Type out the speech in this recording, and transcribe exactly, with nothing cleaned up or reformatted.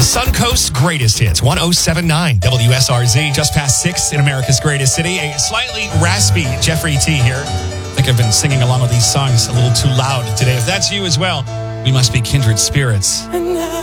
Suncoast's greatest hits, one oh seven point nine W S R Z, just past six in America's greatest city. A slightly raspy Jeffrey T here. I think I've been singing along with these songs a little too loud today. If that's you as well, we must be kindred spirits.